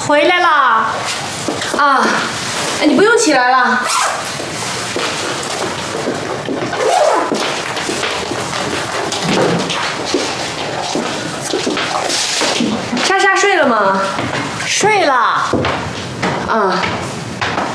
回来啦！ 啊，你不用起来了。莎莎睡了吗？ 睡了。 啊。